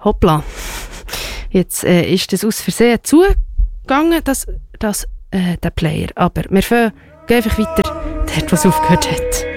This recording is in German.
Hoppla. Jetzt ist das aus Versehen zugegangen, der Player. Aber wir gehen einfach weiter, dort, wo es aufgehört hat.